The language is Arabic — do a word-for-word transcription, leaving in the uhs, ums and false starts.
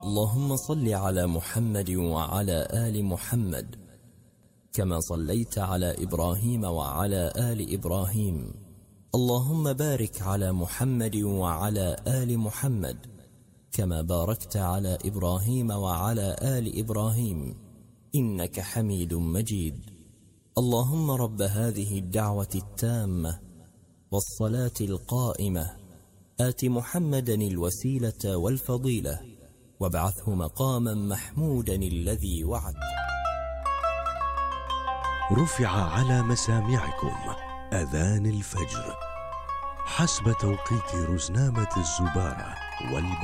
اللهم صل على محمد وعلى آل محمد كما صليت على إبراهيم وعلى آل إبراهيم. اللهم بارك على محمد وعلى آل محمد كما باركت على إبراهيم وعلى آل إبراهيم إنك حميد مجيد. اللهم رب هذه الدعوة التامة والصلاة القائمة آت محمدا الوسيلة والفضيلة وابعثه مقاما محمودا الذي وعد. رفع على مسامعكم أذان الفجر حسب توقيت رزنامة الزبارة والبحر.